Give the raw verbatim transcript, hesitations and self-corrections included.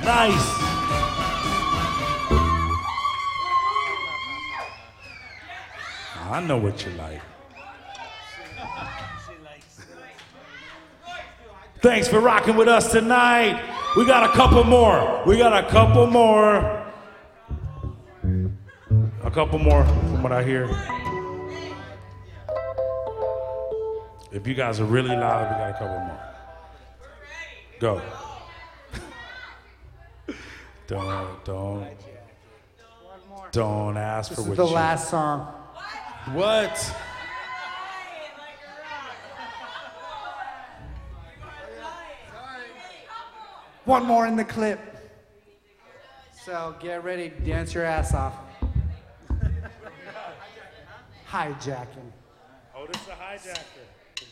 Nice. I know what you like. Thanks for rocking with us tonight. We got a couple more. We got a couple more. A couple more from what I hear. If you guys are really loud, we got a couple more. Go. Don't, don't, don't ask This for is what the you... last song. What? One more in the clip. So get ready, dance your ass off. Hijacking. Oh, this is a hijacker.